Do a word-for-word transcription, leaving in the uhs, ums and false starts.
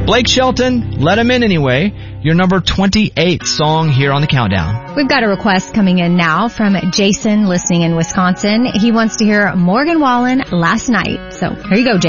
Blake Shelton, Let 'Em In Anyway, your number twenty-eighth song here on the countdown. We've got a request coming in now from Jason listening in Wisconsin. He wants to hear Morgan Wallen, Last Night. So here you go, Jason.